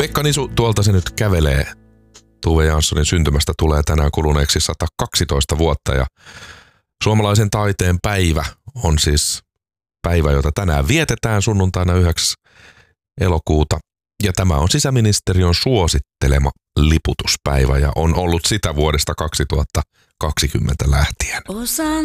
Pekka Nisu, tuolta se nyt kävelee. Tove Janssonin syntymästä tulee tänään kuluneeksi 112 vuotta ja suomalaisen taiteen päivä on siis päivä, jota tänään vietetään sunnuntaina 9. elokuuta. Ja tämä on sisäministeriön suosittelema liputuspäivä ja on ollut sitä vuodesta 2020 lähtien.